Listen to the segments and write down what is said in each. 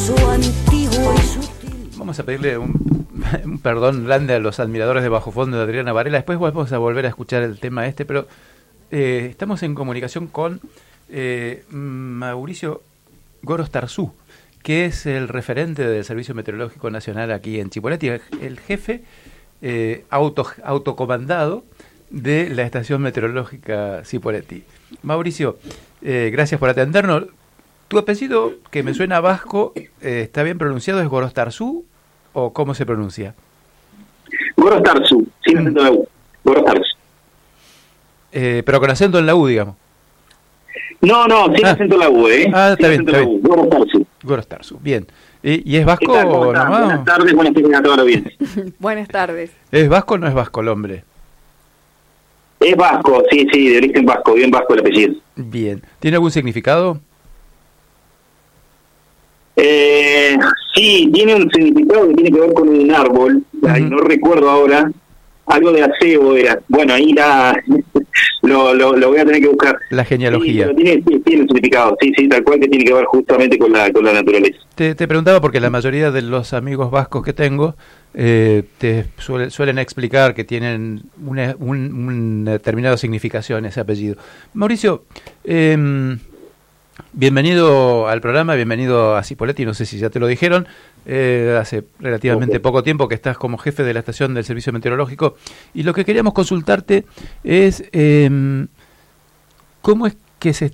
Vamos a pedirle un perdón grande a los admiradores de Bajo Fondo de Adriana Varela. Después vamos a volver a escuchar el tema pero estamos en comunicación con Mauricio Gorostarzú, que es el referente del Servicio Meteorológico Nacional aquí en Chipoleti, el jefe autocomandado de la Estación Meteorológica Chipoleti. Mauricio, gracias por atendernos. Tu apellido, que me suena vasco, ¿está bien pronunciado? ¿Es Gorostarzú o cómo se pronuncia? Gorostarzú, sin acento en la U. Gorostarzú. Pero con acento en la U, digamos. No, sin acento en la U, está bien, está bien. Gorostarzú. Gorostarzú, bien. ¿Y es vasco o no? Buenas tardes, buenas tardes a todos bien. Buenas tardes. ¿Es vasco o no es vasco el hombre? Es vasco, sí, de origen vasco, bien vasco el apellido. Bien. ¿Tiene algún significado? Sí, tiene un significado que tiene que ver con un árbol, no recuerdo ahora, algo de acebo era. Bueno, ahí lo voy a tener que buscar. La genealogía. Sí, tiene un significado, sí, tal cual, que tiene que ver justamente con la naturaleza. Te preguntaba porque la mayoría de los amigos vascos que tengo te suelen explicar que tienen un determinado significación ese apellido. Mauricio, bienvenido al programa, bienvenido a Chipoleti, no sé si ya te lo dijeron, hace relativamente poco tiempo que estás como jefe de la estación del Servicio Meteorológico, y lo que queríamos consultarte es cómo es que se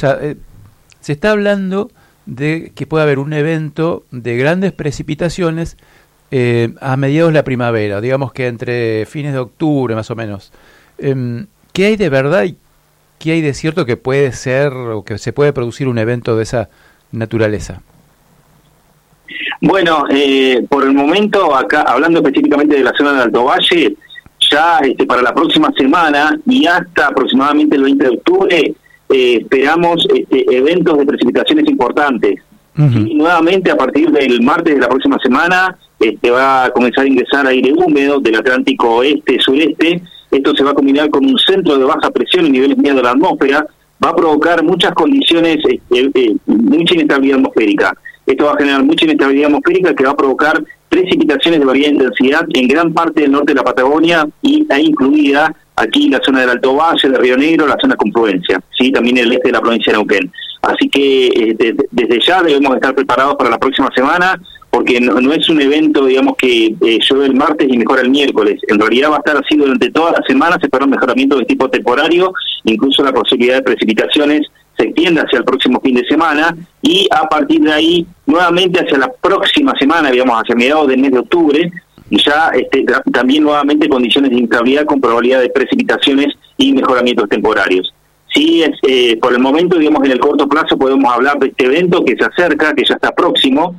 está hablando de que puede haber un evento de grandes precipitaciones a mediados de la primavera, digamos que entre fines de octubre más o menos. ¿Qué hay de verdad y qué hay de cierto que puede ser o que se puede producir un evento de esa naturaleza? Bueno, por el momento, acá hablando específicamente de la zona del Alto Valle, ya para la próxima semana y hasta aproximadamente el 20 de octubre esperamos eventos de precipitaciones importantes. Y nuevamente a partir del martes de la próxima semana va a comenzar a ingresar aire húmedo del Atlántico oeste-sureste. Esto se va a combinar con un centro de baja presión en niveles medios de la atmósfera, va a provocar muchas condiciones, mucha inestabilidad atmosférica. Esto va a generar mucha inestabilidad atmosférica que va a provocar precipitaciones de variada intensidad en gran parte del norte de la Patagonia y incluida aquí la zona del Alto Valle, de Río Negro, la zona de confluencia, ¿sí? También el este de la provincia de Neuquén. Así que desde ya debemos estar preparados para la próxima semana, porque no es un evento, digamos, que llueve el martes y mejora el miércoles. En realidad va a estar así durante toda la semana, se espera un mejoramiento de tipo temporario, incluso la posibilidad de precipitaciones se extiende hacia el próximo fin de semana, y a partir de ahí, nuevamente hacia la próxima semana, digamos, hacia mediados del mes de octubre, y ya también nuevamente condiciones de inestabilidad con probabilidad de precipitaciones y mejoramientos temporarios. Sí, por el momento, digamos, en el corto plazo podemos hablar de este evento que se acerca, que ya está próximo.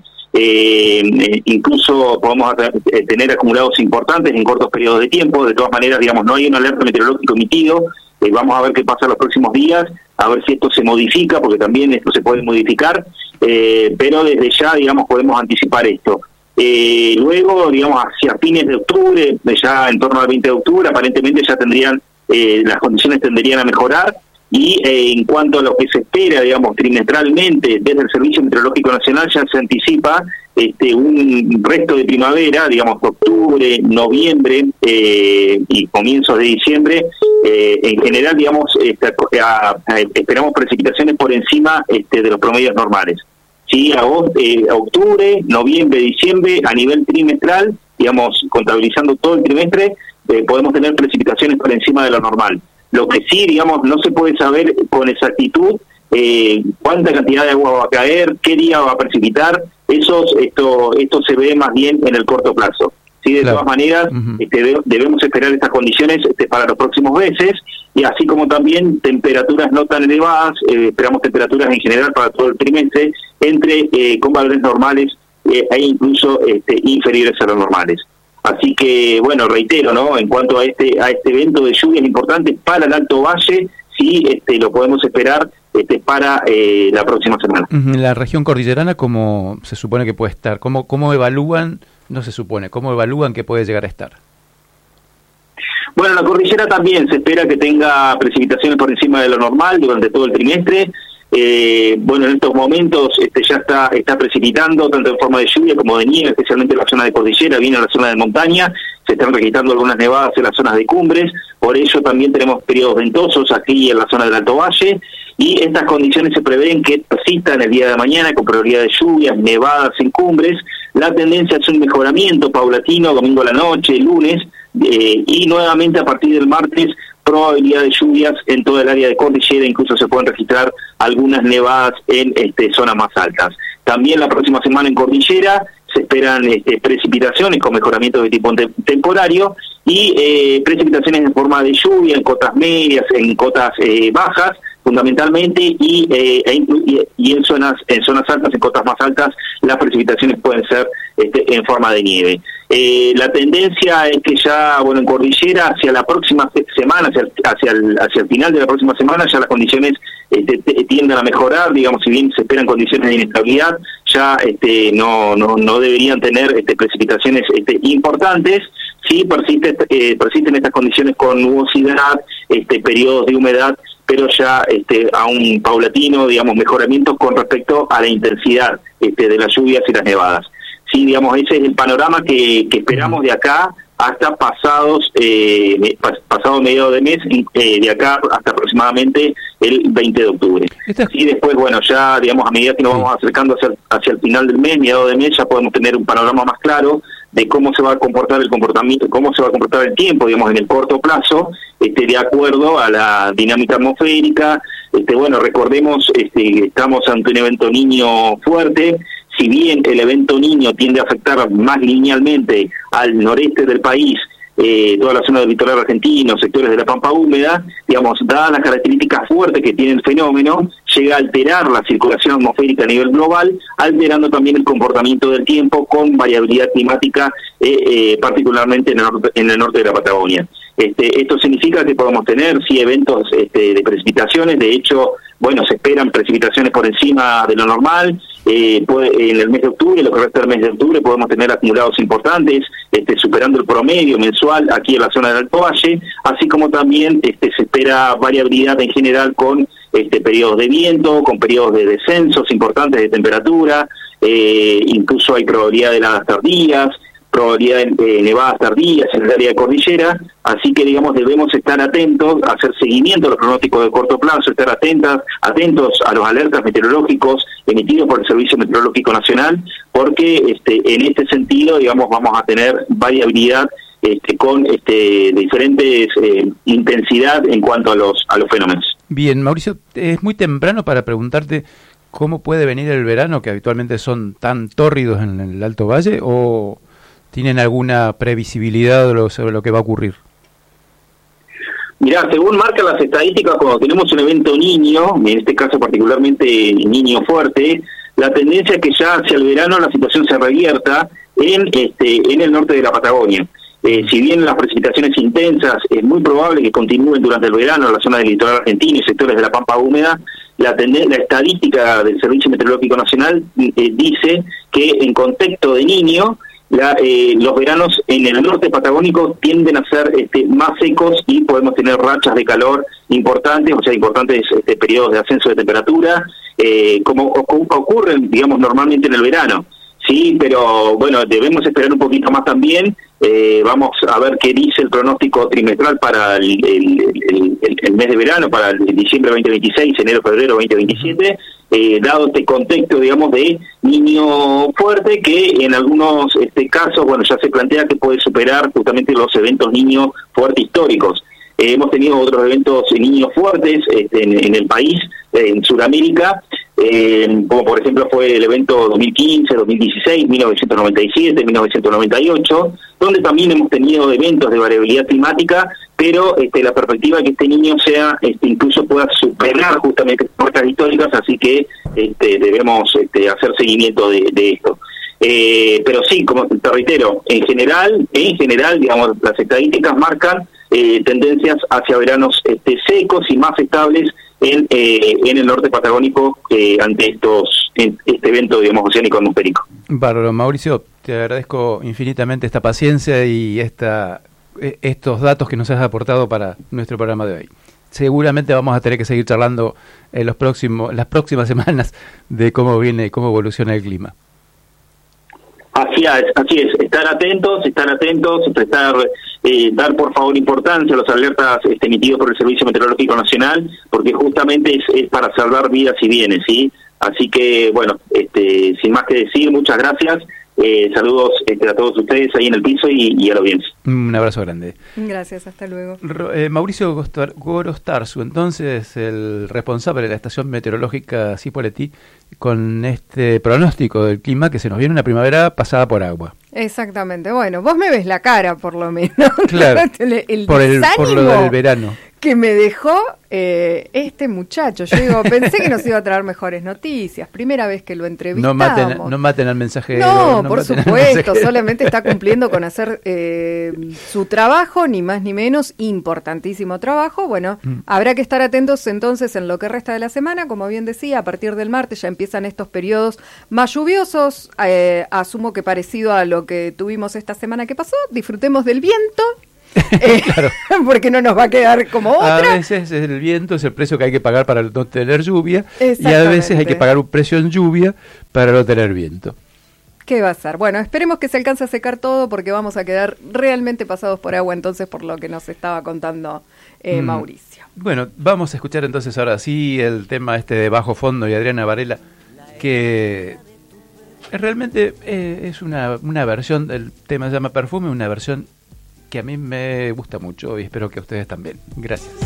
Incluso podemos tener acumulados importantes en cortos periodos de tiempo. De todas maneras, digamos, no hay un alerta meteorológico emitido. Vamos a ver qué pasa los próximos días, a ver si esto se modifica, porque también esto se puede modificar, pero desde ya, digamos, podemos anticipar esto. Luego, digamos, hacia fines de octubre, ya en torno al 20 de octubre, aparentemente ya las condiciones tenderían a mejorar. Y en cuanto a lo que se espera, digamos, trimestralmente desde el Servicio Meteorológico Nacional, ya se anticipa un resto de primavera, digamos, octubre, noviembre y comienzos de diciembre. En general, digamos, esperamos precipitaciones por encima de los promedios normales. Sí, octubre, noviembre, diciembre, a nivel trimestral, digamos, contabilizando todo el trimestre, podemos tener precipitaciones por encima de lo normal. Lo que sí, digamos, no se puede saber con exactitud cuánta cantidad de agua va a caer, qué día va a precipitar. Esto se ve más bien en el corto plazo. Sí, de todas maneras, debemos esperar estas condiciones para los próximos meses, y así como también temperaturas no tan elevadas. Esperamos temperaturas en general para todo el trimestre con valores normales e incluso inferiores a los normales. Así que, bueno, reitero, ¿no? En cuanto a este evento de lluvias importantes para el Alto Valle, sí, lo podemos esperar para la próxima semana. La región cordillerana, ¿cómo se supone que puede estar? ¿Cómo evalúan, no se supone, cómo evalúan que puede llegar a estar? Bueno, la cordillera también se espera que tenga precipitaciones por encima de lo normal durante todo el trimestre. Bueno, en estos momentos ya está precipitando, tanto en forma de lluvia como de nieve, especialmente en la zona de cordillera, viene en la zona de montaña, se están registrando algunas nevadas en las zonas de cumbres, por ello también tenemos periodos ventosos aquí en la zona del Alto Valle, y estas condiciones se prevén que persistan el día de mañana con probabilidad de lluvias, nevadas en cumbres. La tendencia es un mejoramiento paulatino domingo a la noche, lunes, y nuevamente a partir del martes probabilidad de lluvias en toda el área de cordillera, incluso se pueden registrar algunas nevadas en zonas más altas. También la próxima semana en cordillera se esperan precipitaciones con mejoramiento de tipo temporario y precipitaciones en forma de lluvia en cotas medias, en cotas bajas fundamentalmente, y en zonas altas, en cotas más altas, las precipitaciones pueden ser en forma de nieve. La tendencia es que ya, bueno, en cordillera hacia la próxima semana, hacia el final de la próxima semana, ya las condiciones tienden a mejorar, digamos, si bien se esperan condiciones de inestabilidad, ya no deberían tener precipitaciones importantes. Sí persisten estas condiciones con nubosidad, periodos de humedad, pero ya a un paulatino, digamos, mejoramiento con respecto a la intensidad de las lluvias y las nevadas. Sí, digamos, ese es el panorama que esperamos de acá hasta pasado mediado de mes, de acá hasta aproximadamente el 20 de octubre. Sí, después, bueno, ya, digamos, a medida que nos vamos acercando hacia el final del mes, mediado de mes, ya podemos tener un panorama más claro de cómo se va a comportar cómo se va a comportar el tiempo, digamos, en el corto plazo, de acuerdo a la dinámica atmosférica. Bueno, recordemos, estamos ante un evento Niño fuerte. Si bien el evento Niño tiende a afectar más linealmente al noreste del país, toda la zona del litoral argentino, sectores de la pampa húmeda, digamos, dadas las características fuertes que tiene el fenómeno, llega a alterar la circulación atmosférica a nivel global, alterando también el comportamiento del tiempo con variabilidad climática, particularmente en el norte de la Patagonia. Esto significa que podemos tener, sí, eventos de precipitaciones. De hecho, bueno, se esperan precipitaciones por encima de lo normal. En el mes de octubre, lo que resta del mes de octubre, podemos tener acumulados importantes, superando el promedio mensual aquí en la zona del Alto Valle, así como también se espera variabilidad en general con periodos de viento, con periodos de descensos importantes de temperatura, incluso hay probabilidad de heladas tardías, probabilidad de nevadas tardías en el área de cordillera, así que, digamos, debemos estar atentos, hacer seguimiento a los pronósticos de corto plazo, estar atentos a los alertas meteorológicos emitidos por el Servicio Meteorológico Nacional, porque en este sentido, digamos, vamos a tener variabilidad con diferentes intensidad en cuanto a los fenómenos. Bien, Mauricio, es muy temprano para preguntarte cómo puede venir el verano, que habitualmente son tan tórridos en el Alto Valle, o ¿tienen alguna previsibilidad sobre lo que va a ocurrir? Mirá, según marcan las estadísticas, cuando tenemos un evento Niño, en este caso particularmente Niño fuerte, la tendencia es que ya hacia el verano la situación se revierta en el norte de la Patagonia. Si bien las precipitaciones intensas es muy probable que continúen durante el verano en la zona del litoral argentino y sectores de la pampa húmeda, la estadística del Servicio Meteorológico Nacional dice que en contexto de Niño, los veranos en el norte patagónico tienden a ser más secos y podemos tener rachas de calor importantes, o sea, importantes periodos de ascenso de temperatura, como ocurren, digamos, normalmente en el verano. Sí, pero bueno, debemos esperar un poquito más también. Vamos a ver qué dice el pronóstico trimestral para el mes de verano, para el diciembre 2026, enero-febrero 2027, dado este contexto, digamos, de Niño fuerte, que en algunos casos, bueno, ya se plantea que puede superar justamente los eventos Niño fuerte históricos. Hemos tenido otros eventos Niños fuertes en el país, en Sudamérica, como por ejemplo fue el evento 2015, 2016, 1997, 1998, donde también hemos tenido eventos de variabilidad climática, pero la perspectiva de que este Niño sea incluso pueda superar justamente marcas históricas, así que debemos hacer seguimiento de esto. Pero sí, como te reitero, en general, digamos, las estadísticas marcan tendencias hacia veranos secos y más estables en el norte patagónico ante este evento, digamos, oceánico atmosférico. Bárbaro, Mauricio, te agradezco infinitamente esta paciencia y estos datos que nos has aportado para nuestro programa de hoy. seguramente vamos a tener que seguir charlando en las próximas semanas de cómo evoluciona el clima. Así es, estar atentos, dar por favor importancia a los alertas emitidos por el Servicio Meteorológico Nacional, porque justamente es para salvar vidas y bienes, ¿sí? Así que, bueno, sin más que decir, muchas gracias. Saludos a todos ustedes ahí en el piso y a la audiencia. Un abrazo grande. Gracias, hasta luego. Mauricio Gorostarzu, entonces el responsable de la estación meteorológica Cipolletti, con este pronóstico del clima que se nos viene una primavera pasada por agua. Exactamente, bueno, vos me ves la cara por lo menos. Claro, por lo del verano que me dejó este muchacho. Yo digo, pensé que nos iba a traer mejores noticias. Primera vez que lo entrevistamos. No maten al mensajero. No, por supuesto, solamente está cumpliendo con hacer su trabajo, ni más ni menos, importantísimo trabajo. Bueno, habrá que estar atentos entonces en lo que resta de la semana. Como bien decía, a partir del martes ya empiezan estos periodos más lluviosos. Asumo que parecido a lo que tuvimos esta semana que pasó. Disfrutemos del viento. Claro. Porque no nos va a quedar como otra. A veces el viento es el precio que hay que pagar para no tener lluvia, y a veces hay que pagar un precio en lluvia para no tener viento. ¿Qué va a ser? Bueno, esperemos que se alcance a secar todo, porque vamos a quedar realmente pasados por agua entonces, por lo que nos estaba contando Mauricio. Bueno, vamos a escuchar entonces ahora sí el tema de Bajo Fondo y Adriana Varela, que realmente es una versión, el tema se llama Perfume, una versión que a mí me gusta mucho y espero que a ustedes también. Gracias.